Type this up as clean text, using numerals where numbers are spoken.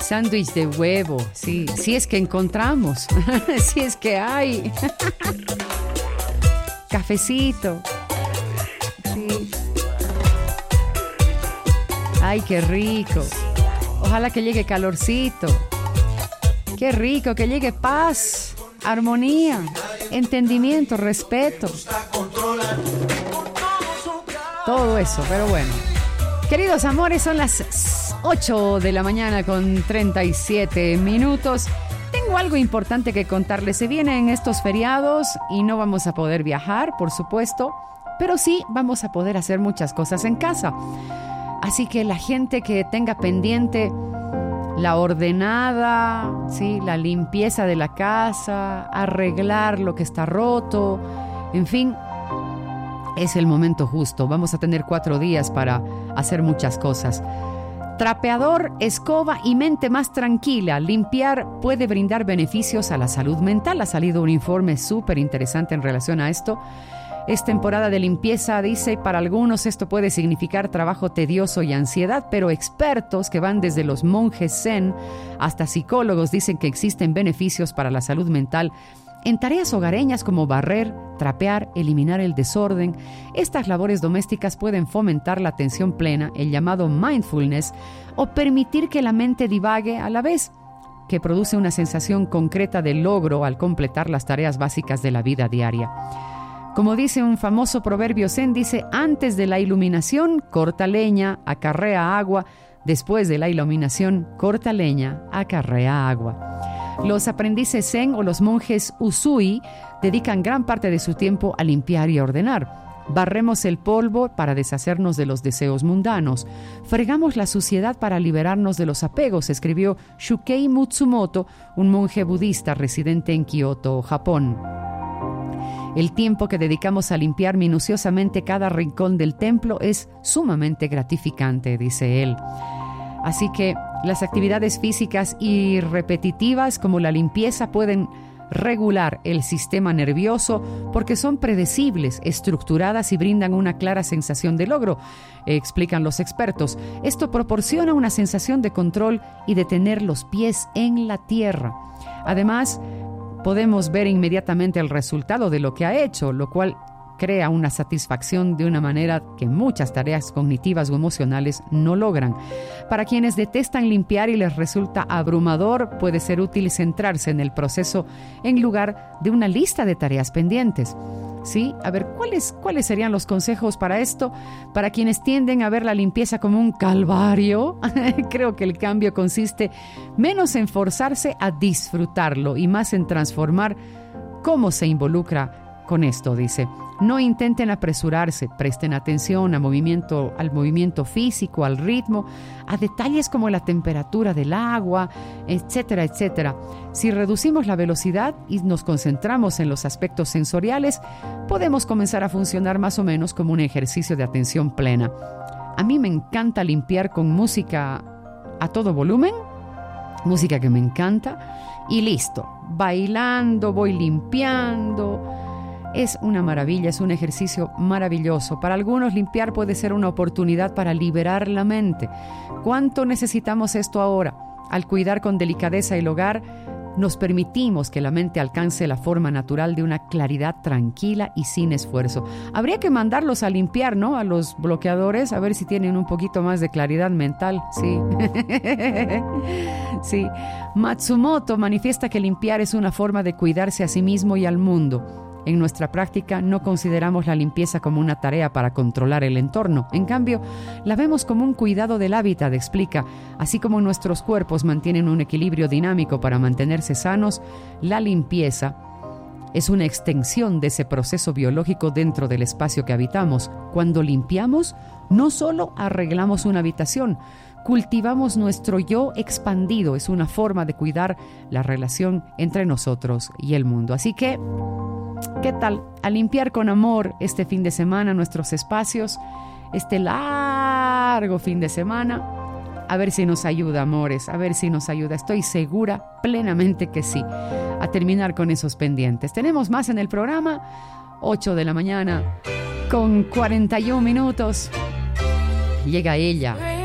sándwich de huevo, sí, si es que encontramos, si es que hay. Cafecito. Sí. Ay, qué rico. Ojalá que llegue calorcito. Qué rico, que llegue paz, armonía, entendimiento, respeto. Todo eso, pero bueno. Queridos amores, son las 8 de la mañana con 37 minutos. Tengo algo importante que contarles. Se vienen estos feriados y no vamos a poder viajar, por supuesto, pero sí vamos a poder hacer muchas cosas en casa. Así que la gente que tenga pendiente la ordenada, ¿sí?, la limpieza de la casa, arreglar lo que está roto, en fin, es el momento justo. Vamos a tener 4 días para hacer muchas cosas. Trapeador, escoba y mente más tranquila. Limpiar puede brindar beneficios a la salud mental. Ha salido un informe súper interesante en relación a esto. Es temporada de limpieza, dice, para algunos esto puede significar trabajo tedioso y ansiedad, pero expertos que van desde los monjes zen hasta psicólogos dicen que existen beneficios para la salud mental en tareas hogareñas como barrer, trapear, eliminar el desorden. Estas labores domésticas pueden fomentar la atención plena, el llamado mindfulness, o permitir que la mente divague a la vez, que produce una sensación concreta de logro al completar las tareas básicas de la vida diaria. Como dice un famoso proverbio zen, dice: antes de la iluminación, corta leña, acarrea agua. Después de la iluminación, corta leña, acarrea agua. Los aprendices zen o los monjes usui dedican gran parte de su tiempo a limpiar y ordenar. Barremos el polvo para deshacernos de los deseos mundanos. Fregamos la suciedad para liberarnos de los apegos, escribió Shukei Matsumoto, un monje budista residente en Kioto, Japón. El tiempo que dedicamos a limpiar minuciosamente cada rincón del templo es sumamente gratificante, dice él. Así que las actividades físicas y repetitivas como la limpieza pueden regular el sistema nervioso porque son predecibles, estructuradas y brindan una clara sensación de logro, explican los expertos. Esto proporciona una sensación de control y de tener los pies en la tierra. Además, podemos ver inmediatamente el resultado de lo que ha hecho, lo cual crea una satisfacción de una manera que muchas tareas cognitivas o emocionales no logran. Para quienes detestan limpiar y les resulta abrumador, puede ser útil centrarse en el proceso en lugar de una lista de tareas pendientes. ¿Sí? A ver, ¿cuáles serían los consejos para esto? Para quienes tienden a ver la limpieza como un calvario, creo que el cambio consiste menos en forzarse a disfrutarlo y más en transformar cómo se involucra con esto, dice. No intenten apresurarse, presten atención al movimiento físico, al ritmo, a detalles como la temperatura del agua, etcétera, etcétera. Si reducimos la velocidad y nos concentramos en los aspectos sensoriales, podemos comenzar a funcionar más o menos como un ejercicio de atención plena. A mí me encanta limpiar con música a todo volumen, música que me encanta, y listo, bailando, voy limpiando. Es una maravilla, es un ejercicio maravilloso. Para algunos, limpiar puede ser una oportunidad para liberar la mente. ¿Cuánto necesitamos esto ahora? Al cuidar con delicadeza el hogar, nos permitimos que la mente alcance la forma natural de una claridad tranquila y sin esfuerzo. Habría que mandarlos a limpiar, ¿no?, a los bloqueadores, a ver si tienen un poquito más de claridad mental. Sí. Sí. Matsumoto manifiesta que limpiar es una forma de cuidarse a sí mismo y al mundo. En nuestra práctica no consideramos la limpieza como una tarea para controlar el entorno. En cambio, la vemos como un cuidado del hábitat, explica. Así como nuestros cuerpos mantienen un equilibrio dinámico para mantenerse sanos, la limpieza es una extensión de ese proceso biológico dentro del espacio que habitamos. Cuando limpiamos, no solo arreglamos una habitación, cultivamos nuestro yo expandido. Es una forma de cuidar la relación entre nosotros y el mundo. Así que, ¿qué tal? A limpiar con amor este fin de semana nuestros espacios, este largo fin de semana. A ver si nos ayuda, amores, a ver si nos ayuda. Estoy segura plenamente que sí, a terminar con esos pendientes. Tenemos más en el programa, 8 de la mañana con 41 minutos. Llega ella.